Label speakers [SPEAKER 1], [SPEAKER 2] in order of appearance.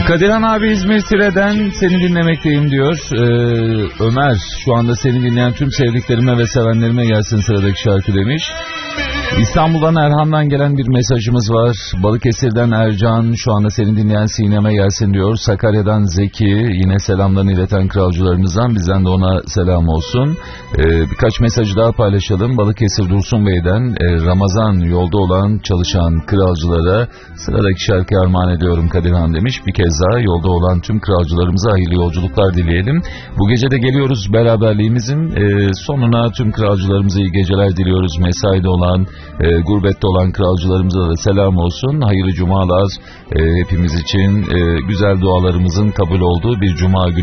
[SPEAKER 1] Kadirhan abi İzmir Tire'den seni dinlemekteyim diyor. Ömer, şu anda seni dinleyen tüm sevdiklerime ve sevenlerime gelsin sıradaki şarkı demiş. İstanbul'dan Erhan'dan gelen bir mesajımız var. Balıkesir'den Ercan, şu anda seni dinleyen Sinem'e gelsin diyor. Sakarya'dan Zeki, yine selamlarını ileten kralcılarımızdan, bizden de ona selam olsun. Birkaç mesajı daha paylaşalım. Balıkesir Dursun Bey'den Ramazan, yolda olan çalışan kralcılara sıradaki şarkıyı armağan ediyorum Kadirhan demiş. Bir kez daha yolda olan tüm kralcılarımıza hayırlı yolculuklar dileyelim. Bu gece de geliyoruz beraberliğimizin sonuna. Tüm kralcılarımıza iyi geceler diliyoruz. Mesaide olan, gurbette olan kralcılarımıza da selam olsun. Hayırlı cumalar hepimiz için, güzel dualarımızın kabul olduğu bir cuma günü